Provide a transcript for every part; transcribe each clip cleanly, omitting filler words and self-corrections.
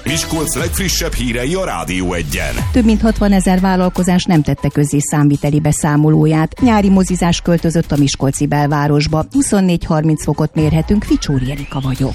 Miskolc legfrissebb hírei a Rádió Egyen. Több mint 60 000 vállalkozás nem tette közzé számviteli beszámolóját. Nyári mozizás költözött a miskolci belvárosba. 24-30 fokot mérhetünk, Ficsóri Erika vagyok.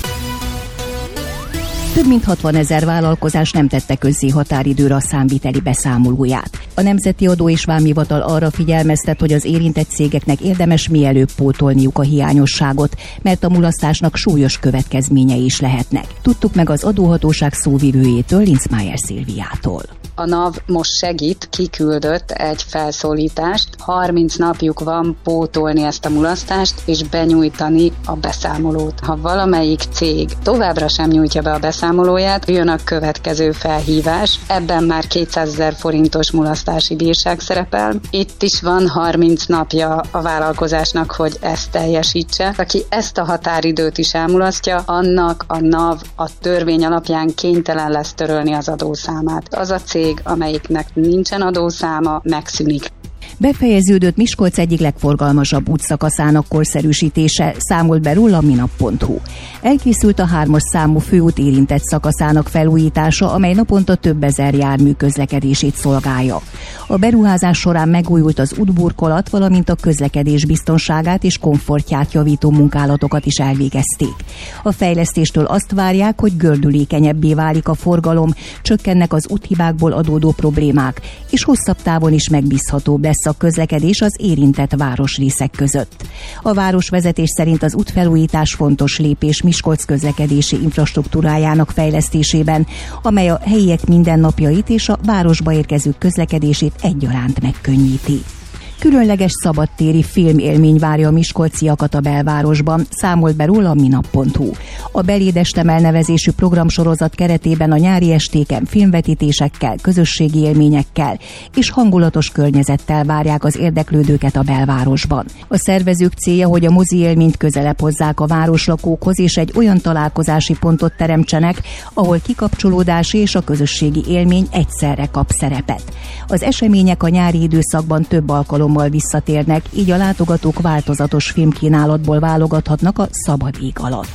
Több mint 60 000 vállalkozás nem tette közzé határidőre a számviteli beszámolóját. A Nemzeti Adó és Vámhivatal arra figyelmeztet, hogy az érintett cégeknek érdemes mielőbb pótolniuk a hiányosságot, mert a mulasztásnak súlyos következményei is lehetnek. Tudtuk meg az adóhatóság szóvivőjétől, Linzmeier Szilviától. A NAV most segít, kiküldött egy felszólítást, 30 napjuk van pótolni ezt a mulasztást és benyújtani a beszámolót. Ha valamelyik cég továbbra sem nyújtja be a beszámolóját, jön a következő felhívás, ebben már 200 000 forintos mulasztási bírság szerepel. Itt is van 30 napja a vállalkozásnak, hogy ezt teljesítse. Aki ezt a határidőt is elmulasztja, annak a NAV a törvény alapján kénytelen lesz törölni az adószámát. Az a cég, amelyiknek nincsen adószáma, megszűnik. Befejeződött Miskolc egyik legforgalmasabb útszakaszának korszerűsítése, számolt be róla a minap.hu. Elkészült a 3-as számú főút érintett szakaszának felújítása, amely naponta több ezer jármű közlekedését szolgálja. A beruházás során megújult az útburkolat, valamint a közlekedés biztonságát és komfortját javító munkálatokat is elvégezték. A fejlesztéstől azt várják, hogy gördülékenyebbé válik a forgalom, csökkennek az úthibákból adódó problémák, és hosszabb távon is megbízhatóbb lesz a közlekedés az érintett városrészek között. A városvezetés szerint az útfelújítás fontos lépés Miskolc közlekedési infrastruktúrájának fejlesztésében, amely a helyiek mindennapjait és a városba érkezők közlekedését egyaránt megkönnyíti. Különleges szabadtéri filmélmény várja a miskolciakat a belvárosban, számolt be róla a minap.hu. A Belédestem elnevezésű programsorozat keretében a nyári estéken filmvetítésekkel, közösségi élményekkel és hangulatos környezettel várják az érdeklődőket a belvárosban. A szervezők célja, hogy a mozi élményt közelebb hozzák a városlakókhoz, és egy olyan találkozási pontot teremtsenek, ahol kikapcsolódási és a közösségi élmény egyszerre kap szerepet. Az események a nyári időszakban több alkalommal visszatérnek, így a látogatók változatos filmkínálatból válogathatnak a szabad ég alatt.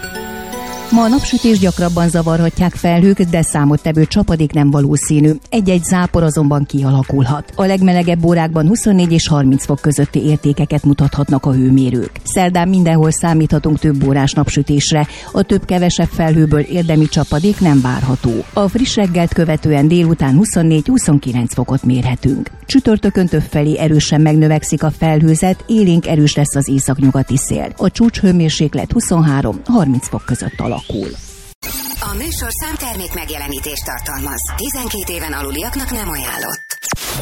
Ma a napsütés gyakrabban zavarhatják felhők, de számottevő csapadék nem valószínű. Egy-egy zápor azonban kialakulhat. A legmelegebb órákban 24 és 30 fok közötti értékeket mutathatnak a hőmérők. Szerdán mindenhol számíthatunk több órás napsütésre. A több-kevesebb felhőből érdemi csapadék nem várható. A friss reggelt követően délután 24-29 fokot mérhetünk. Csütörtökön többfelé erősen megnövekszik a felhőzet, élénk erős lesz az északnyugati szél. A csúcshőmérséklet 23-30 fok között alakul. A műsor számtermék megjelenítést tartalmaz. 12 éven aluliaknak nem ajánlott.